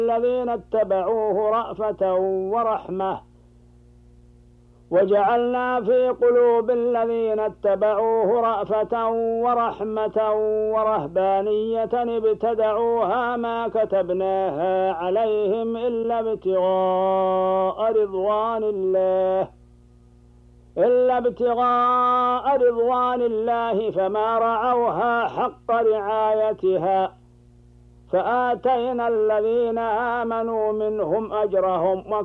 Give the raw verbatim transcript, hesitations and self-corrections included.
الذين اتبعوه رأفة ورحمة وجعلنا في قلوب الذين اتبعوه رأفة ورحمة ورهبانية ابتدعوها ما كتبناها عليهم إلا ابتغاء رضوان الله إلا ابتغاء رضوان الله فما رعوها حق رعايتها فآتينا الذين آمنوا منهم أجرهم